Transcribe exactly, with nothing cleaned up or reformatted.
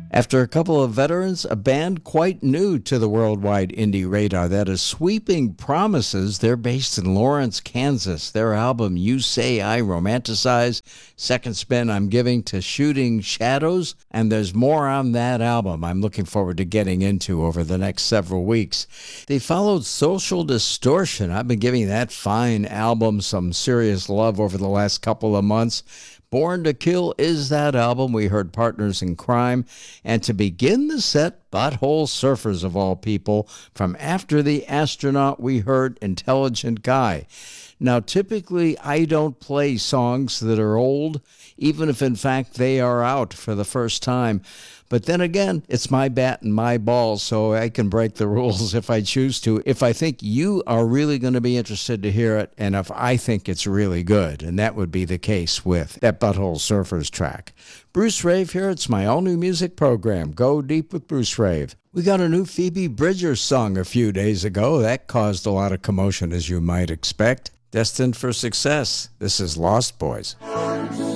After a couple of veterans, a band quite new to the worldwide indie radar that is sweeping promises. They're based in Lawrence, Kansas. Their album, You Say I Romanticize, second spin I'm giving to Shooting Shadows, and there's more on that album I'm looking forward to getting into over the next several weeks. They followed Social Distortion. I've been giving that fine album some serious love over the last couple of months. Born to Kill is that album. We heard Partners in Crime. And to begin the set, Butthole Surfers of all people. From After the Astronaut, we heard Intelligent Guy. Now, typically, I don't play songs that are old, even if in fact they are out for the first time. But then again, it's my bat and my ball, so I can break the rules if I choose to, if I think you are really going to be interested to hear it, and if I think it's really good. And that would be the case with that Butthole Surfers track. Bruce Rave here. It's my all-new music program, Go Deep with Bruce Rave. We got a new Phoebe Bridgers song a few days ago. That caused a lot of commotion, as you might expect. Destined for Success. This is Lost Boys.